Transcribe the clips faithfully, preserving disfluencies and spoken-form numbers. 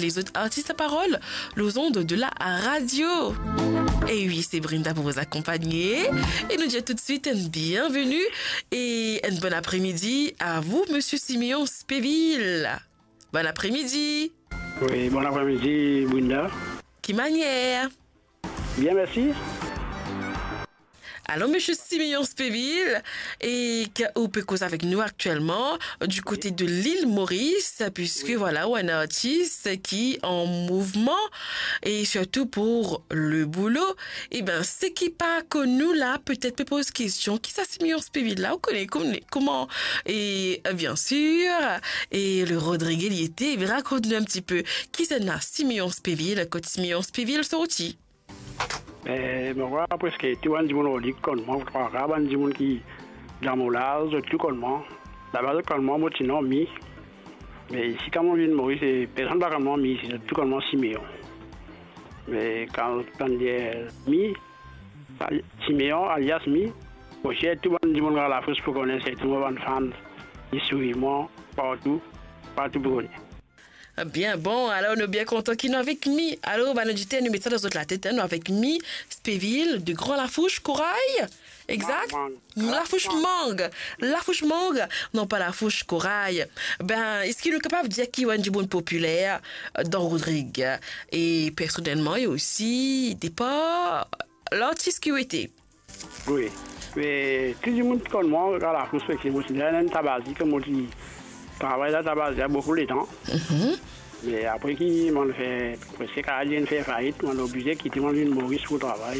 les autres artistes à parole, les ondes de la radio. Et oui, c'est Brinda pour vous accompagner. Et nous dire tout de suite une bienvenue et un bon après-midi à vous, Monsieur Siméon Spéville. Bon après-midi. Oui, bon après-midi, Brinda. Qui manière? Bien, merci. Alors, Monsieur Siméon Spéville, et vous pouvez causer avec nous actuellement du côté de l'île Maurice, puisque oui. Voilà, on a un artiste qui est en mouvement et surtout pour le boulot. Et ben, ce qui pas connu là, peut-être peut pose question. Qui ça, Siméon Spéville là? Vous connaissez comment? Et bien sûr, et le Rodrigue y était. Raconte-nous un petit peu qui c'est là, Siméon Spéville, quand Siméon Spéville sorti. Mais moi, presque tout le monde dit comme moi, je crois que tout le monde qui dans mon âge, tout comme moi. La base comme moi, moi, sinon, mi. Mais ici, quand on vient de Maurice, personne ne va comme moi, mi, c'est tout comme moi, Siméon. Mais quand on dit mi, Siméon, alias mi, aussi, tout le monde dans la France pour connaître, tout le monde fan, ils suivent moi, partout, partout pour connaître. Bien, bon, alors nous bien contents qu'ils nous avec Mi. Alors, bah, nous dit, nous mettons dans la tête, nous avec Mi, Spéville, de Grand Lafouche, Corail. Exact? Lafouche Mangue. Lafouche Mangue. Non, pas Lafouche Corail. Ben, est-ce qu'il est capable de dire qu'il y a un bon populaire dans Rodrigue? Et personnellement, il y a aussi des pas l'artiste qui a été. Oui. Mais tout le monde comme moi, dans la Lafouche, c'est un tabac, comme on dit. Travaille là, il y a beaucoup de temps. Mm-hmm. Mais après qu'il m'a fait presque carrément fait faillite, on a obligé de quitter mon ville Maurice pour travail.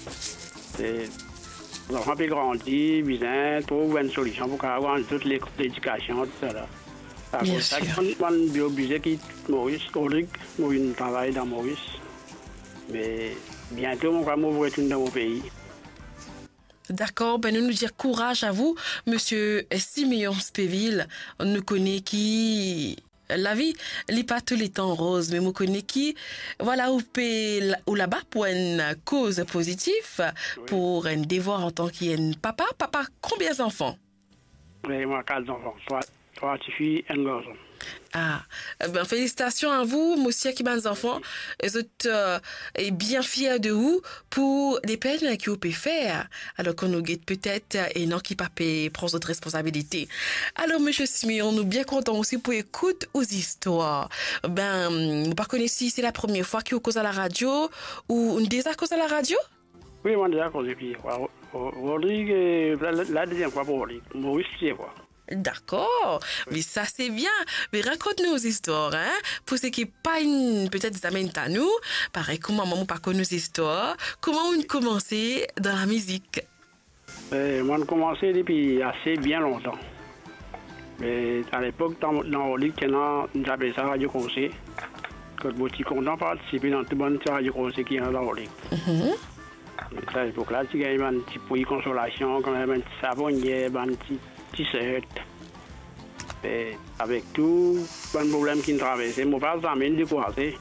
Nous avons pu grandir, bien, trouver une solution pour avoir toute l'éducation, tout ça. C'est pour ça qu'on est obligé de quitter Maurice, Rodrigue, pour une travail dans Maurice. Mais bientôt, on va m'ouvrir tout dans mon pays. D'accord, ben nous nous dire courage à vous, Monsieur Siméon Spéville. On nous connaît qui la vie, n'est pas tous les temps rose, mais nous connaît qui, voilà, ou, ou là-bas pour une cause positive, oui. Pour un devoir en tant qu'un papa. Papa, combien d'enfants? Oui, moi, quatre enfants, trois, trois petites filles et un garçon. Ah, ben félicitations à vous, monsieur qui m'a des enfants. Vous êtes euh, bien fiers de vous pour les peines que vous pouvez faire. Alors qu'on nous guette peut-être et non qui pas prend votre responsabilité. Alors, monsieur Siméon, nous bien contents aussi pour écouter aux histoires. Ben, vous pas connaissez si c'est la première fois qu'il vous cause à la radio ou une déjà cause à la radio? Oui, moi déjà cause puis Rodrigue, la deuxième fois pour Rodrigue. Maurice, c'est quoi? D'accord, mais ça c'est bien. Mais raconte-nous aux histoires, hein, pour ceux qui pas une peut-être des amènent à nous. Pareil, comment maman pas connu nos histoires, comment on a commencé dans la musique? Euh, moi, on a commencé depuis assez bien longtemps. Mais à l'époque, dans Rodrigue, on appelait ça Radio Conseil. Quand je suis content de participer dans tout le monde Radio Conseil qui est dans Rodrigue. À cette époque-là, il y avait un petit peu de consolation, quand même un petit savonnier, un petit t-shirt. Et avec tout, pas de problème qui me traversait, mon père s'en mène découragé.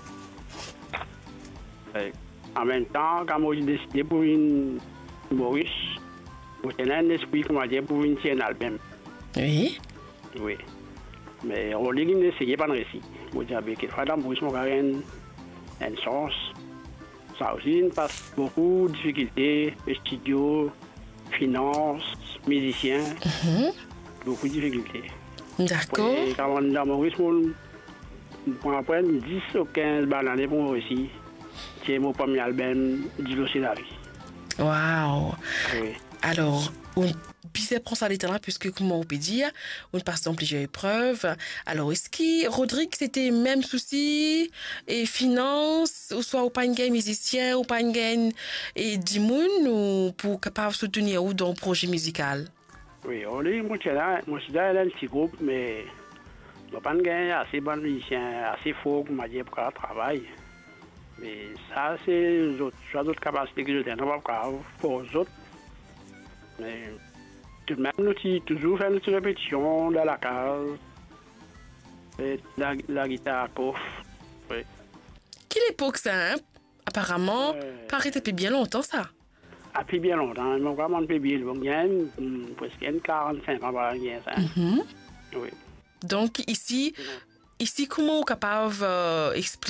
En même temps, quand j'ai décidé pour une Maurice, j'ai un esprit comment dire, pour une tienne album. Oui. Oui. Mais on dit qu'il n'essayait pas de récit. Je dis avec quelquefois dans Maurice, mon gars, une chance. Ça aussi, il passe beaucoup de difficultés, studio, finances, musiciens, mm-hmm. Beaucoup de difficultés. D'accord. Et quand on est dans Maurice, on apprend dix ou quinze bananes pour réussir. C'est mon premier album, Dilo c'est la vie. Waouh! Oui. Alors, on puisse prendre ça à l'état puisque, comment on peut dire, on passe dans plusieurs épreuves. Alors, est-ce que Rodrigue, c'était le même souci et finance, ou soit au pas une musicien, ou pas une gagne et dimoun, ou pour capable soutenir ou dans le projet musical? Oui, on est, moi, je suis là, moi, je suis dans un petit groupe, mais je n'ai pas de assez bon musicien, assez fort pour dire pour le travail. Mais ça, c'est d'autres capacités que je n'ai pas pour les autres. Mais tout de même, nous avons toujours fait une répétition dans la case. Et la, la guitare à coffre. Oui. Quelle époque ça, hein? Apparemment, euh, paraît depuis bien longtemps ça. Depuis bien longtemps, mais vraiment depuis bien longtemps. Il y a presque quarante-cinq ans par ça. Mm-hmm. Oui. Donc ici, ici comment on est capable d'expliquer